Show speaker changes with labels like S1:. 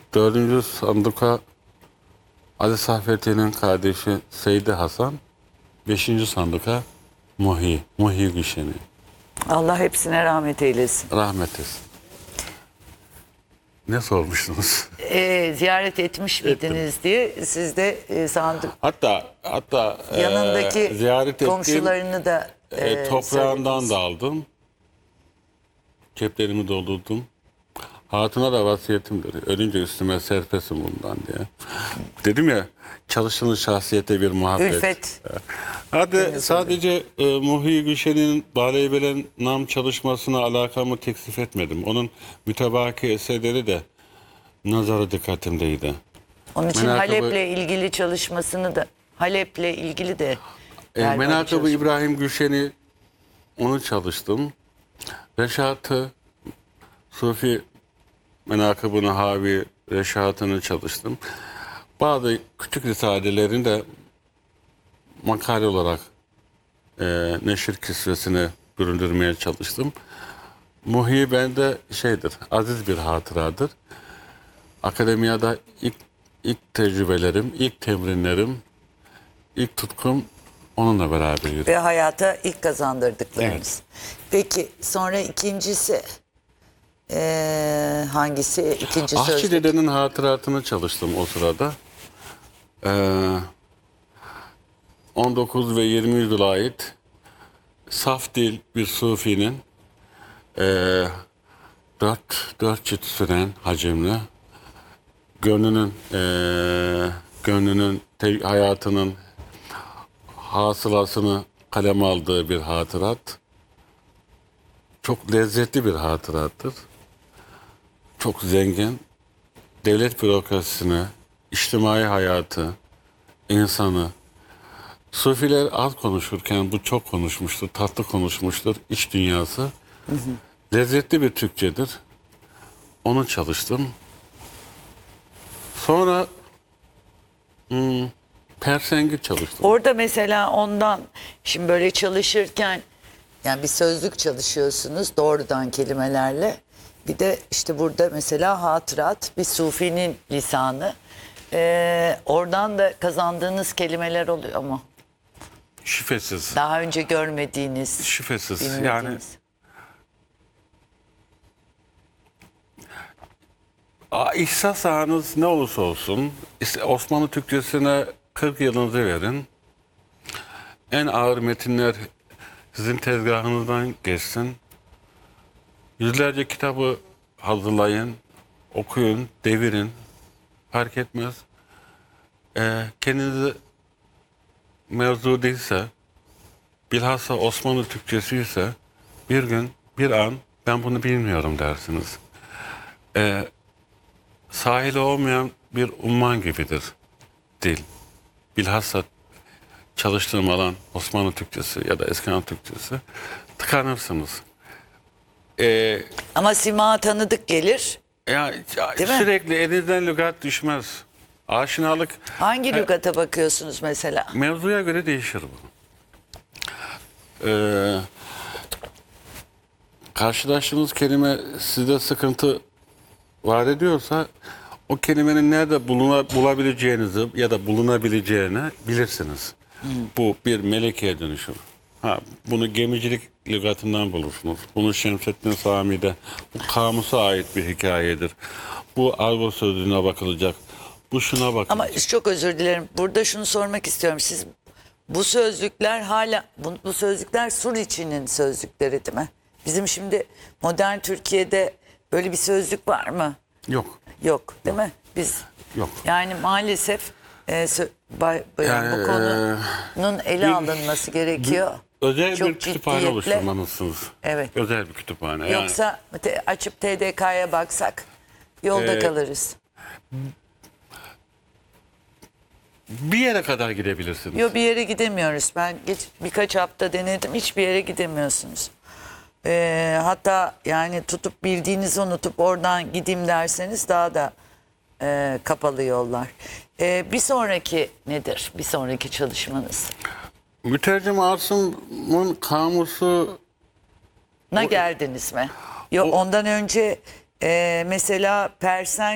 S1: Dördüncü sanduka Ali Saffettin'in kardeşi Seydi Hasan. Beşinci sanduka Muhi Gülşen'i.
S2: Allah hepsine rahmet eylesin.
S1: Rahmet etsin. Ne sormuştunuz?
S2: Ziyaret etmiş miydiniz diye siz de sandık.
S1: Hatta
S2: Yanındaki
S1: ziyaret ettiğim
S2: komşularını da
S1: toprağından
S2: söylediniz.
S1: da aldım. Ceplerimi doldurdum. Hatuna da vasiyetimdir. Ölünce üstüme serpesin bundan diye. Dedim ya, çalıştığınız şahsiyete bir muhabbet.
S2: Ülfet.
S1: Hadi sadece Muhi Gülşen'in Bale-i Belen nam çalışmasına alakamı teksif etmedim. Onun mütebaki eserleri de nazarı dikkatimdeydi.
S2: Onun için
S1: Menakıb-ı-
S2: Halep'le ilgili çalışmasını da Halep'le ilgili de galiba bir
S1: Menakıb-ı
S2: çalışma.
S1: İbrahim Gülşen'i onu çalıştım. Reşat-ı Sufi menakıbını havi reşatını çalıştım. Bazı küçük risalelerini de makale olarak neşir kisvesine büründürmeye çalıştım. Muhi bende aziz bir hatıradır. Akademiyada ilk tecrübelerim, ilk temrinlerim, ilk tutkum onunla beraber yürüdü.
S2: Ve hayata ilk kazandırdıklarınız. Peki sonra ikincisi hangisi? İkinci
S1: Ahçı
S2: sözlük.
S1: dedenin hatıratını çalıştım o sırada. 19 ve 20 yüzyıla ait saf dil bir sufinin dört cilt süren hacimli gönlünün hayatının hasılasını kaleme aldığı bir hatırat. Çok lezzetli bir hatırattır. Çok zengin. Devlet bürokrasisini, içtimai hayatı, insanı. Sufiler az konuşurken bu çok konuşmuştur, tatlı konuşmuştur. İç dünyası. Lezzetli bir Türkçedir. Onu çalıştım. Sonra Persengi çalıştım.
S2: Orada mesela ondan şimdi böyle çalışırken yani bir sözlük çalışıyorsunuz doğrudan kelimelerle. Bir de işte burada mesela hatırat bir sufinin lisanı. Oradan da kazandığınız kelimeler oluyor mu?
S1: Şifesiz.
S2: Daha önce görmediğiniz,
S1: Şifesiz.
S2: bilmediğiniz.
S1: Yani ihsas sahanız ne olursa olsun, Osmanlı Türkçesine 40 yılınızı verin. En ağır metinler sizin tezgahınızdan geçsin. Yüzlerce kitabı hazırlayın, okuyun, devirin. Fark etmez. Kendinizi mevzu değilse, bilhassa Osmanlı Türkçesi ise bir gün, bir an ben bunu bilmiyorum dersiniz. Sahili olmayan bir umman gibidir dil. Bilhassa çalıştığım alan Osmanlı Türkçesi ya da Eski Türkçesi, tıkanırsınız.
S2: Ama sima tanıdık gelir.
S1: Ya,
S2: Değil mi?
S1: sürekli elinizden lügat düşmez. Aşinalık
S2: Hangi lügata bakıyorsunuz mesela?
S1: mevzuya göre değişir bu. Karşılaştığınız kelime sizde sıkıntı var ediyorsa o kelimenin nerede bulabileceğinizi ya da bulunabileceğini bilirsiniz. Bu bir melekeye dönüşür. Bunu gemicilik lügatından bulursunuz. Bunu Şemsettin Sami'de, bu kamusa ait bir hikayedir. Bu argo sözlüğüne bakılacak. Bu şuna bakılacak.
S2: Ama çok özür dilerim. Burada şunu sormak istiyorum. Siz bu sözlükler hala bu sözlükler Suriçi'nin sözlükleri değil mi? Bizim şimdi modern Türkiye'de böyle bir sözlük var mı?
S1: Yok.
S2: Yok değil mi? Biz
S1: Yok.
S2: yani maalesef bu konunun ele alınması gerekiyor.
S1: Özel
S2: Çok
S1: bir kütüphane
S2: ciddiyetle.
S1: oluşturmalısınız.
S2: Evet.
S1: Özel bir kütüphane.
S2: Yoksa açıp TDK'ya baksak yolda kalırız.
S1: Bir yere kadar gidebilirsiniz.
S2: Yok bir yere gidemiyoruz. Ben birkaç hafta denedim. Hiçbir yere gidemiyorsunuz. Hatta yani tutup bildiğinizi unutup oradan gideyim derseniz daha da kapalı yollar. Bir sonraki nedir? Bir sonraki çalışmanız?
S1: Mütercim Asım'ın kamusu
S2: Na geldiniz mi? Yok ondan önce mesela Persen